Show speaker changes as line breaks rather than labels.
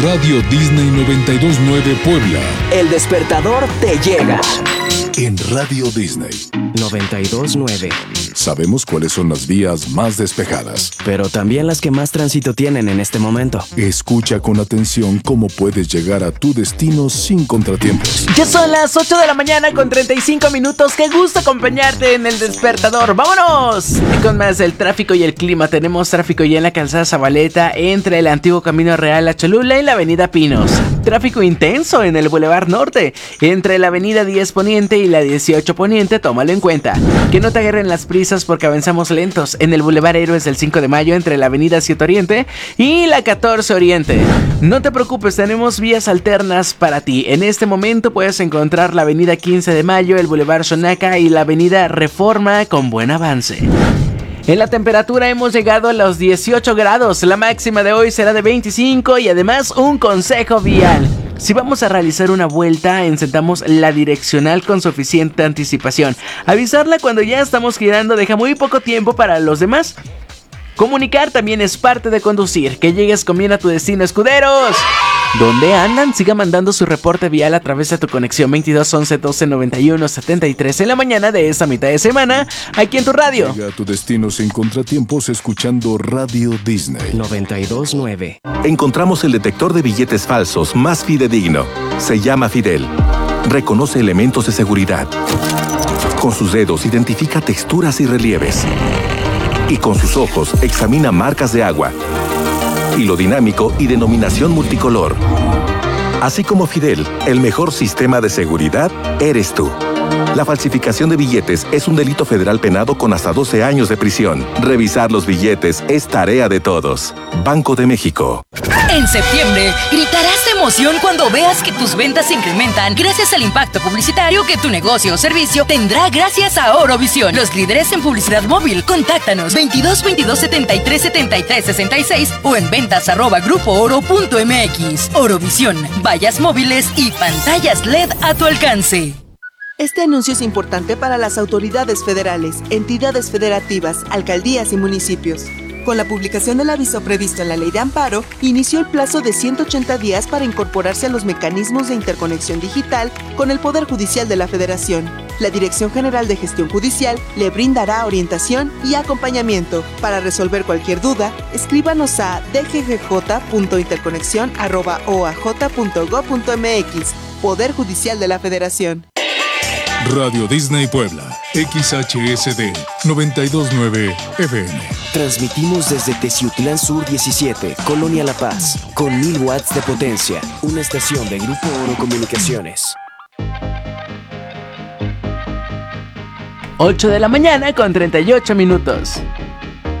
Radio Disney 92.9 Puebla.
El despertador te llega.
En Radio Disney
92.9.
Sabemos cuáles son las vías más despejadas,
pero también las que más tránsito tienen en este momento.
Escucha con atención cómo puedes llegar a tu destino sin contratiempos.
Ya son las 8 de la mañana con 35 minutos. Qué gusto acompañarte en el despertador. ¡Vámonos! Y con más del tráfico y el clima, tenemos tráfico ya en la calzada Zabaleta entre el antiguo Camino Real a Cholula y la avenida Pinos. Tráfico intenso en el Boulevard Norte entre la avenida 10 Poniente y la 18 Poniente. Tómalo en cuenta. Que no te agarren las prisas porque avanzamos lentos en el Boulevard Héroes del 5 de Mayo entre la avenida 7 Oriente y la 14 Oriente. No te preocupes, tenemos vías alternas para ti. En este momento puedes encontrar la avenida 15 de Mayo, el Boulevard Xonaca y la avenida Reforma con buen avance. En la temperatura hemos llegado a los 18 grados, la máxima de hoy será de 25 y además un consejo vial. Si vamos a realizar una vuelta, encendamos la direccional con suficiente anticipación. Avisarla cuando ya estamos girando deja muy poco tiempo para los demás. Comunicar también es parte de conducir. Que llegues con bien a tu destino, escuderos. ¿Dónde andan? Siga mandando su reporte vial a través de tu conexión 22 11 12 91 73 en la mañana de esta mitad de semana, aquí en tu radio.
Llega a tu destino sin contratiempos escuchando Radio Disney
92.9.
Encontramos el detector de billetes falsos más fidedigno. Se llama Fidel. Reconoce elementos de seguridad. Con sus dedos identifica texturas y relieves. Y con sus ojos examina marcas de agua, hilo dinámico y denominación multicolor. Así como Fidel, el mejor sistema de seguridad eres tú. La falsificación de billetes es un delito federal penado con hasta 12 años de prisión. Revisar los billetes es tarea de todos. Banco de México.
En septiembre, gritarás de emoción cuando veas que tus ventas se incrementan gracias al impacto publicitario que tu negocio o servicio tendrá gracias a Orovisión. Los líderes en publicidad móvil, contáctanos 22 22 73 73 66 o en ventas@grupooro.mx. Orovisión, vallas móviles y pantallas LED a tu alcance.
Este anuncio es importante para las autoridades federales, entidades federativas, alcaldías y municipios. Con la publicación del aviso previsto en la Ley de Amparo, inició el plazo de 180 días para incorporarse a los mecanismos de interconexión digital con el Poder Judicial de la Federación. La Dirección General de Gestión Judicial le brindará orientación y acompañamiento. Para resolver cualquier duda, escríbanos a dggj.interconexión@oaj.gov.mx. Poder Judicial de la Federación.
Radio Disney Puebla, XHSD 92.9 FM.
Transmitimos desde Teciutlán Sur 17, Colonia La Paz, con 1000 watts de potencia. Una estación de Grupo Oro Comunicaciones.
8 de la mañana con 38 minutos.